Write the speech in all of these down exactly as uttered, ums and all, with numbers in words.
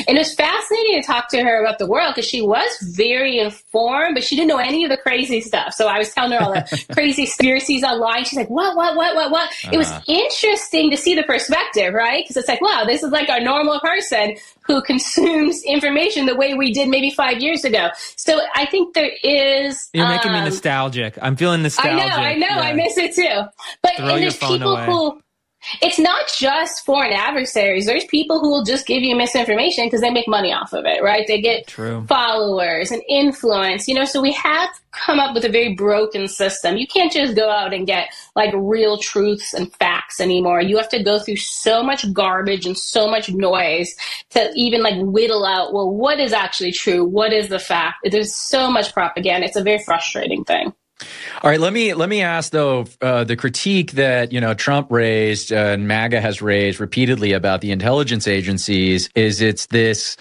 And it was fascinating to talk to her about the world because she was very informed, but she didn't know any of the crazy stuff. So I was telling her all the crazy conspiracies online. She's like, what, what, what, what, what? Uh-huh. It was interesting to see the perspective, right? Because it's like, wow, this is like a normal person who consumes information the way we did maybe five years ago. So I think there is... You're making um, me nostalgic. I'm feeling nostalgic. I know, I know. Yeah. I miss it too. But Throw and your there's phone people away. who... It's not just foreign adversaries. There's people who will just give you misinformation because they make money off of it, right? They get True. followers and influence, you know, so we have come up with a very broken system. You can't just go out and get like real truths and facts anymore. You have to go through so much garbage and so much noise to even like whittle out, well, what is actually true? What is the fact? There's so much propaganda. It's a very frustrating thing. All right, let me let me ask though, uh, the critique that you know Trump raised uh, and MAGA has raised repeatedly about the intelligence agencies is it's this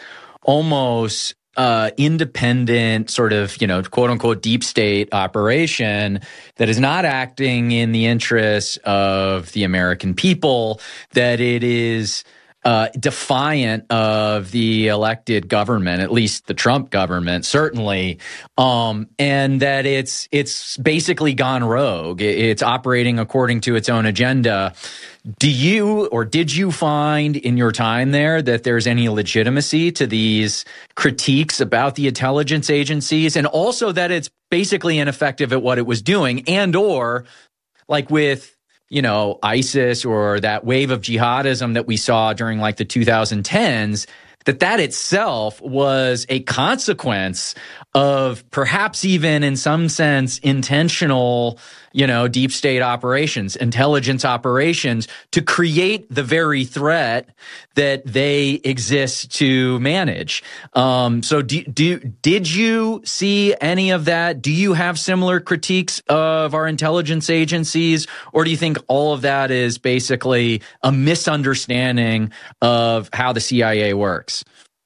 almost uh, independent sort of you know quote unquote deep state operation that is not acting in the interests of the American people, that it is Uh, defiant of the elected government, at least the Trump government, certainly, um, and that it's it's basically gone rogue. It's operating according to its own agenda. Do you or did you find in your time there that there's any legitimacy to these critiques about the intelligence agencies, and also that it's basically ineffective at what it was doing, and or like with you know, ISIS or that wave of jihadism that we saw during like the two thousand tens, that that itself was a consequence of perhaps even in some sense intentional, you know, deep state operations, intelligence operations to create the very threat that they exist to manage. Um, so do, do, did you see any of that? Do you have similar critiques of our intelligence agencies? Or do you think all of that is basically a misunderstanding of how the C I A works?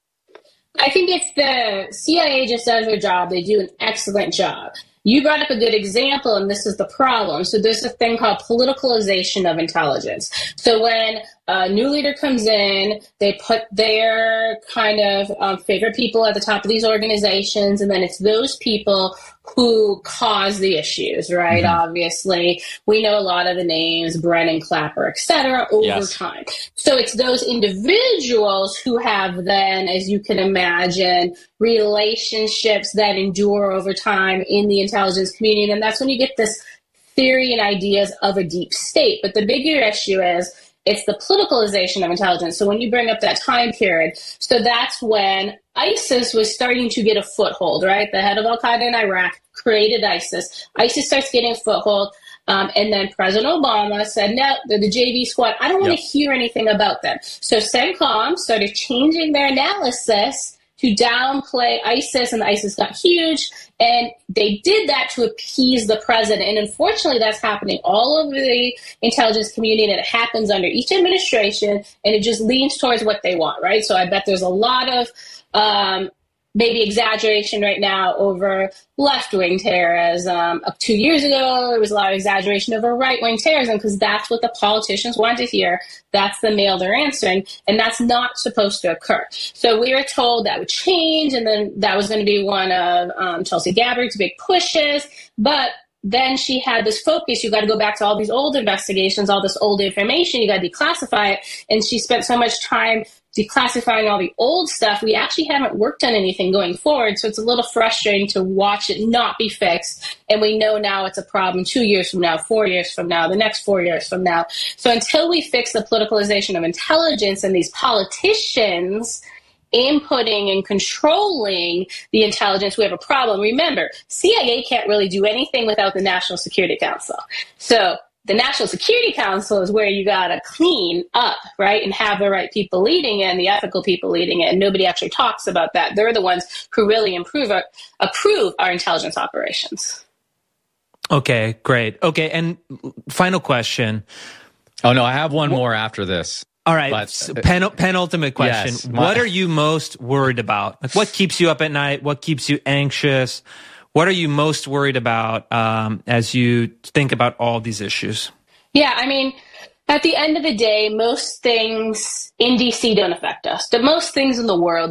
I think if the C I A just does their job, they do an excellent job. You brought up a good example, and this is the problem. So there's a thing called politicalization of intelligence. So when a new leader comes in, they put their kind of um, favorite people at the top of these organizations, and then it's those people who cause the issues, right? Mm-hmm. Obviously, we know a lot of the names, Brennan, Clapper, et cetera, over yes. time. So it's those individuals who have then, as you can imagine, relationships that endure over time in the intelligence community. And that's when you get this theory and ideas of a deep state. But the bigger issue is it's the politicalization of intelligence. So when you bring up that time period, so that's when ISIS was starting to get a foothold, right? The head of Al-Qaeda in Iraq created ISIS. ISIS starts getting a foothold. Um, and then President Obama said, no, they're the J V squad. I don't want to yep. hear anything about them. So CENTCOM started changing their analysis to downplay ISIS, and the ISIS got huge. And they did that to appease the president. And unfortunately, that's happening all over the intelligence community, and it happens under each administration, and it just leans towards what they want, right? So I bet there's a lot of um, maybe exaggeration right now over left-wing terrorism. Up two years ago, there was a lot of exaggeration over right-wing terrorism because that's what the politicians want to hear. That's the mail they're answering, and that's not supposed to occur. So we were told that would change, and then that was going to be one of um, Tulsi Gabbard's big pushes, but then she had this focus. You got to go back to all these old investigations, all this old information. You got to declassify it. And she spent so much time declassifying all the old stuff. We actually haven't worked on anything going forward. So it's a little frustrating to watch it not be fixed. And we know now it's a problem two years from now, four years from now, the next four years from now. So until we fix the politicalization of intelligence and these politicians inputting and controlling the intelligence, we have a problem. Remember, C I A can't really do anything without the National Security Council. So the National Security Council is where you got to clean up, right, and have the right people leading it and the ethical people leading it. And nobody actually talks about that. They're the ones who really improve our, approve our intelligence operations. Okay, great. Okay, and final question. Oh, no, I have one more after this. All right, but, so pen, penultimate question. Yes, my, what are you most worried about? Like, what keeps you up at night? What keeps you anxious? What are you most worried about um, as you think about all these issues? Yeah, I mean, at the end of the day, most things in D C don't affect us. The most things in the world